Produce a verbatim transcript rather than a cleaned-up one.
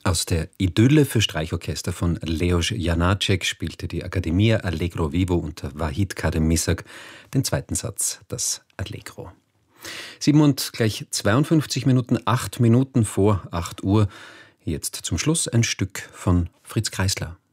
Aus der Idylle für Streichorchester von Leos Janáček spielte die Accademia Allegro Vivo unter Vahid Kadem-Missak den zweiten Satz, das Allegro. Sieben und gleich zweiundfünfzig Minuten, acht Minuten vor acht Uhr. Jetzt zum Schluss ein Stück von Fritz Kreisler.